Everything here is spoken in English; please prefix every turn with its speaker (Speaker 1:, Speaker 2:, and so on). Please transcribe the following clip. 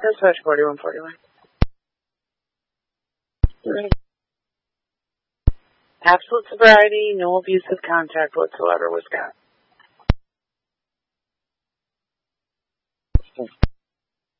Speaker 1: Dispatch 4141. Absolute sobriety, no abusive contact whatsoever with Scott.